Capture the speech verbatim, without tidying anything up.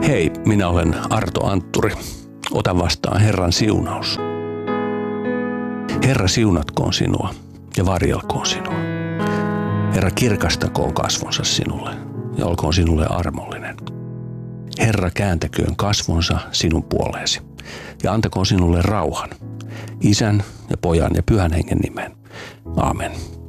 Hei, minä olen Arto Antturi. Ota vastaan Herran siunaus. Herra siunatkoon sinua ja varjelkoon sinua. Herra kirkastakoon kasvonsa sinulle ja olkoon sinulle armollinen. Herra kääntäköön kasvonsa sinun puoleesi ja antakoon sinulle rauhan. Isän ja Pojan ja Pyhän Hengen nimeen. Aamen.